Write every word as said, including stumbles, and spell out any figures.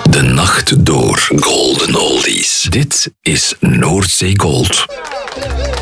De nacht door Golden Oldies. Dit is Noordzee Gold.